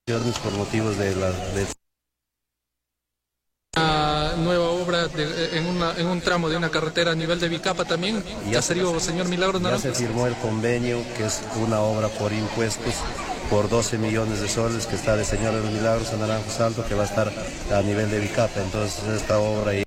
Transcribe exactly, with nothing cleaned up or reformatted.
por motivos de la... De... Una nueva obra de, en, una, en un tramo de una carretera a nivel de Vicapa también, ya se dio, señor Milagros Ya Naranjo. se firmó el convenio, que es una obra por impuestos, por doce millones de soles, que está de Señor de los Milagros a Naranjo Salto, que va a estar a nivel de Vicapa. Entonces esta obra...